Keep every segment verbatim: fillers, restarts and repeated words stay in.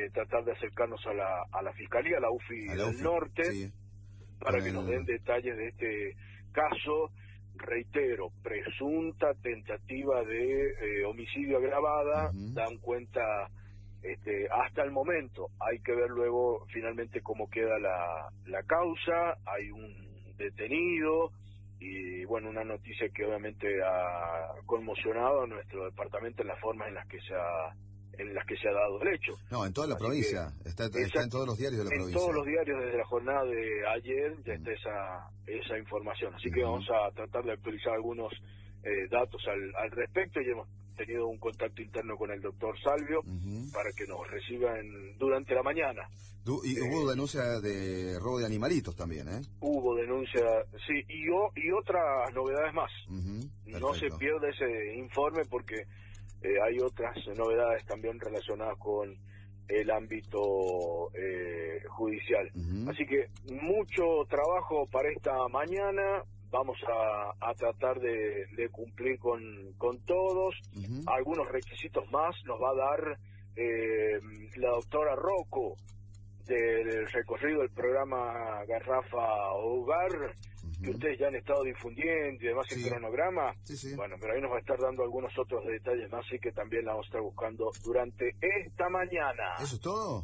eh, tratar de acercarnos a la, a la Fiscalía, a la U F I A la del U F I, Norte, sí. para Con que el- nos den detalles de este caso. Reitero, presunta tentativa de eh, homicidio agravada, Ujú. dan cuenta este, hasta el momento. Hay que ver luego finalmente cómo queda la, la causa. Hay un detenido y bueno, una noticia que obviamente ha conmocionado a nuestro departamento en las formas en las que se ha en las que se ha dado el hecho. No, en toda la Así provincia. que, Está, esa- está en todos los diarios de la en provincia. todos los diarios desde la jornada de ayer ya está esa esa información. Así que Ujú. vamos a tratar de actualizar algunos eh, datos al, al respecto. Y hemos tenido un contacto interno con el doctor Salvio Ujú. para que nos reciban durante la mañana. Du- y Eh, hubo denuncia de robo de animalitos también, ¿eh? Hubo denuncia, sí, y, o- y otras novedades más. Ujú. No se Perfecto. pierda ese informe porque eh, hay otras novedades también relacionadas con el ámbito eh, judicial. Ujú. Así que mucho trabajo para esta mañana. Vamos a, a tratar de, de cumplir con, con todos. Ujú. Algunos requisitos más nos va a dar eh, la doctora Rocco del recorrido del programa Garrafa Hogar, que Ujú. ustedes ya han estado difundiendo y demás Sí. el cronograma. Sí, sí. Bueno, pero ahí nos va a estar dando algunos otros detalles más, así que también la vamos a estar buscando durante esta mañana. ¿Eso es todo?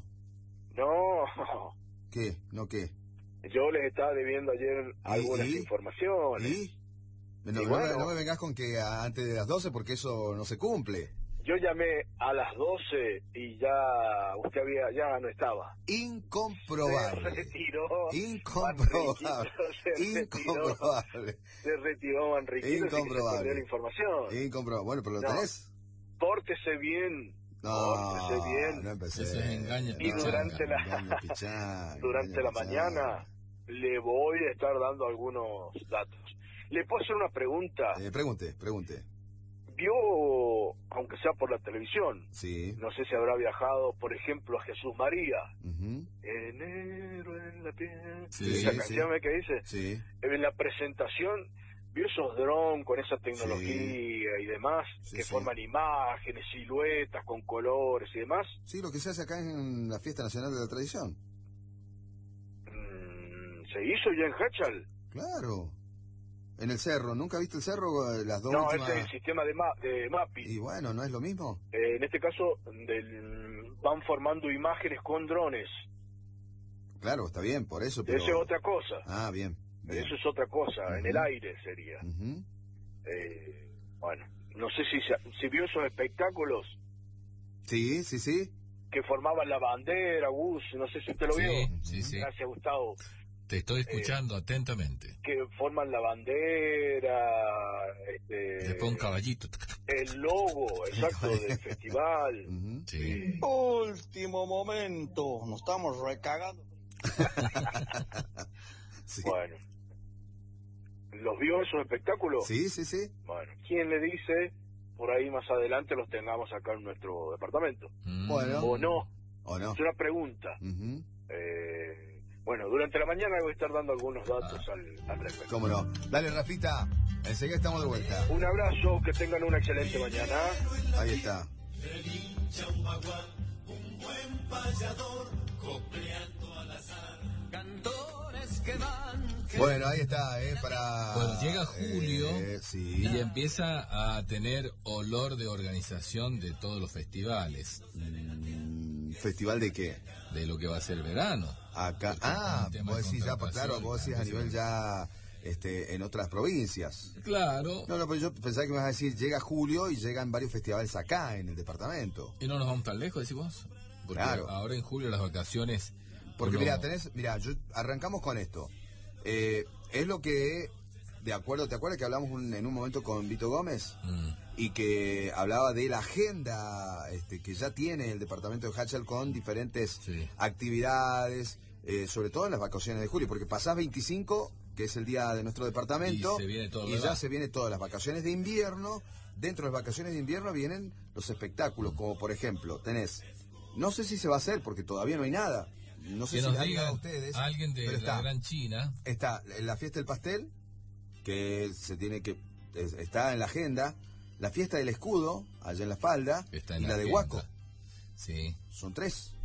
No, ¿Qué? ¿No qué? yo les estaba debiendo ayer algunas y? informaciones. ¿Y? No, Y no me- bueno. no me vengas con que a- antes de las doce porque eso no se cumple. Yo llamé a las doce y ya usted había ya no estaba. Incomprobable. Se retiró. Incomprobable. Manriquito se retiró. Incomprobable. Se retiró Manriquito, así que se Incomprobable. perdió la información. Incomprobable. Bueno, pero lo No. tenés. Pórtese bien. No, Pórtese bien. no empecé. Eso es engaño, Y No, durante la- engaño pichanga, Durante engaño la pichanga. mañana le voy a estar dando algunos datos. ¿Le puedo hacer una pregunta? Eh, pregunte, pregunte. ¿Vio, aunque sea por la televisión, Sí. no sé si habrá viajado, por ejemplo, a Jesús María? Ujú. Enero en la piel. Sí, Esa sí, canción, sí. ¿ve que dice? Sí. En la presentación, ¿vio esos drones con esa tecnología y demás? Sí, que sí. forman imágenes, siluetas con colores y demás. Sí, lo que se hace acá en la Fiesta Nacional de la Tradición. Mm, ¿Se hizo ya en Hachal? Claro. En el cerro. ¿Nunca viste el cerro? Eh, Las dos No, últimas... ese es el sistema de, ma de mapping. Y bueno, ¿no es lo mismo? Eh, en este caso, del, van formando imágenes con drones. Claro, está bien, por eso, pero... Eso es otra cosa. Ah, bien. bien. Eso es otra cosa. En Ujú. el aire sería. Ujú. Eh, bueno, no sé si, se- si vio esos espectáculos Sí, sí, sí. que formaban la bandera, Gus, no sé si usted lo Sí, vio. sí, sí. Gracias, Gustavo. Te estoy escuchando atentamente. Que forman la bandera, este, Después un caballito. el logo, exacto, del festival. Ujú. Sí. Último momento, nos estamos recagando. Sí. Bueno, ¿los vio esos espectáculos? Sí, sí, sí. Bueno, ¿quién le dice por ahí más adelante los tengamos acá en nuestro departamento? Mm. Bueno. ¿O no? ¿O no? Es una pregunta. Ujú. Eh, bueno, durante la mañana voy a estar dando algunos datos Ah. al, al respecto. ¿Cómo no? Dale, Rafita. Enseguida estamos de vuelta. Un abrazo, que tengan una excelente mañana. Ahí está. Bueno, ahí está, ¿eh? Para... Bueno, llega julio Eh, sí. y empieza a tener olor de organización de todos los festivales, Mm, ¿Festival de qué? de lo que va a ser verano. Acá. Porque Ah, un tema vos de decís ya, pues, claro, contratación, vos decís a entonces, nivel ya este, en otras provincias. Claro, No, no, pues yo pensaba que me ibas a decir, llega julio y llegan varios festivales acá en el departamento. y no nos vamos tan lejos, decís vos. Porque Claro. ahora en julio las vacaciones... Porque uno- mira, tenés, mira, yo arrancamos con esto. Eh, es lo que, de acuerdo, ¿te acuerdas que hablamos un- en un momento con Vito Gómez? Mm. Y que hablaba de la agenda este, que ya tiene el departamento de Hachal con diferentes Sí. actividades, eh, sobre todo en las vacaciones de julio, porque pasás veinticinco, que es el día de nuestro departamento, Y se viene todo lo y ya demás. se vienen todas las vacaciones de invierno. Dentro de las vacaciones de invierno vienen los espectáculos, como por ejemplo, tenés, no sé si se va a hacer, porque todavía no hay nada. No sé Que si nos les han llegado digan a ustedes, alguien de pero la está. Gran China. Está la fiesta del pastel, que se tiene que es- está en la agenda, la fiesta del escudo, allá en la falda, Está en y la, de agenda. Huaco. Sí. Son tres.